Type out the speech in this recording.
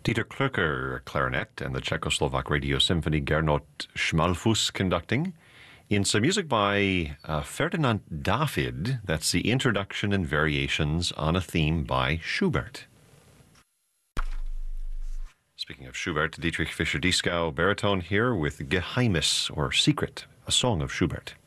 Dieter Klöcker, clarinet, and the Czechoslovak Radio Symphony Gernot Schmalfuss conducting. In some music by Ferdinand David, that's the introduction and variations on a theme by Schubert. Speaking of Schubert, Dietrich Fischer-Dieskau, baritone here with Geheimnis, or Secret, a song of Schubert.